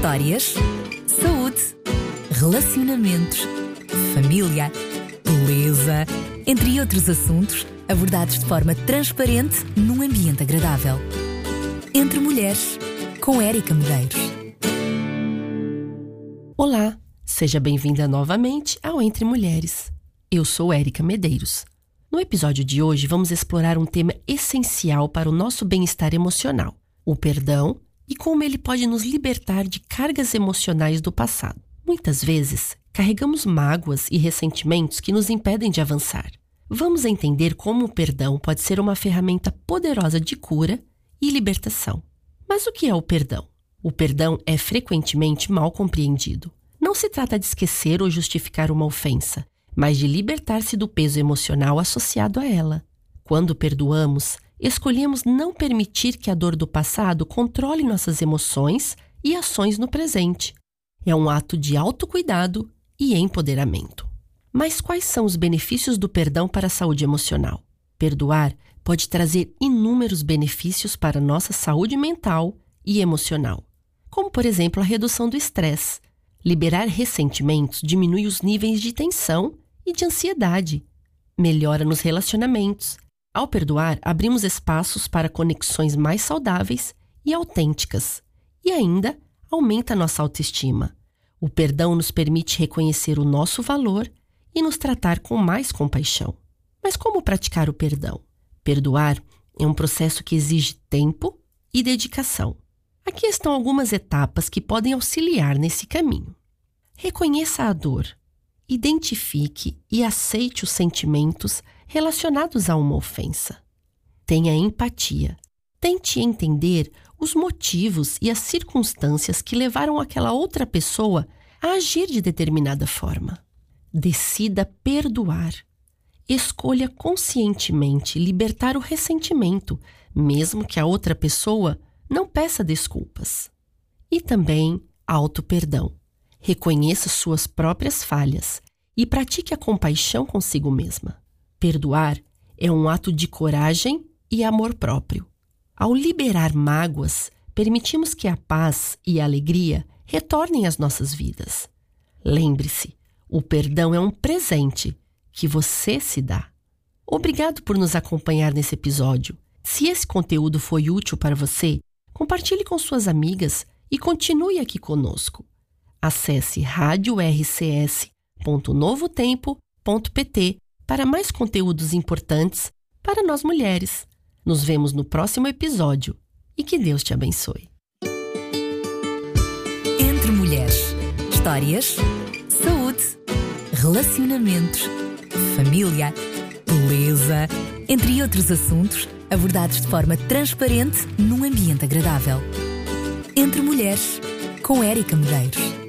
Histórias, saúde, relacionamentos, família, beleza, entre outros assuntos abordados de forma transparente num ambiente agradável. Entre Mulheres, com Érica Medeiros. Olá, seja bem-vinda novamente ao Entre Mulheres. Eu sou Érica Medeiros. No episódio de hoje vamos explorar um tema essencial para o nosso bem-estar emocional, o perdão e como ele pode nos libertar de cargas emocionais do passado. Muitas vezes, carregamos mágoas e ressentimentos que nos impedem de avançar. Vamos entender como o perdão pode ser uma ferramenta poderosa de cura e libertação. Mas o que é o perdão? O perdão é frequentemente mal compreendido. Não se trata de esquecer ou justificar uma ofensa, mas de libertar-se do peso emocional associado a ela. Quando perdoamos, escolhemos não permitir que a dor do passado controle nossas emoções e ações no presente. É um ato de autocuidado e empoderamento. Mas quais são os benefícios do perdão para a saúde emocional? Perdoar pode trazer inúmeros benefícios para a nossa saúde mental e emocional, como, por exemplo, a redução do estresse. Liberar ressentimentos diminui os níveis de tensão e de ansiedade. Melhora nos relacionamentos. Ao perdoar, abrimos espaços para conexões mais saudáveis e autênticas. E ainda, aumenta a nossa autoestima. O perdão nos permite reconhecer o nosso valor e nos tratar com mais compaixão. Mas como praticar o perdão? Perdoar é um processo que exige tempo e dedicação. Aqui estão algumas etapas que podem auxiliar nesse caminho. Reconheça a dor. Identifique e aceite os sentimentos relacionados a uma ofensa. Tenha empatia. Tente entender os motivos e as circunstâncias que levaram aquela outra pessoa a agir de determinada forma. Decida perdoar. Escolha conscientemente libertar o ressentimento, mesmo que a outra pessoa não peça desculpas. E também auto-perdão. Reconheça suas próprias falhas e pratique a compaixão consigo mesma. Perdoar é um ato de coragem e amor próprio. Ao liberar mágoas, permitimos que a paz e a alegria retornem às nossas vidas. Lembre-se, o perdão é um presente que você se dá. Obrigado por nos acompanhar nesse episódio. Se esse conteúdo foi útil para você, compartilhe com suas amigas e continue aqui conosco. Acesse radiorcs.novotempo.pt para mais conteúdos importantes para nós mulheres. Nos vemos no próximo episódio e que Deus te abençoe. Entre Mulheres. Histórias, saúde, relacionamentos, família, beleza, entre outros assuntos abordados de forma transparente num ambiente agradável. Entre Mulheres, com Érica Medeiros.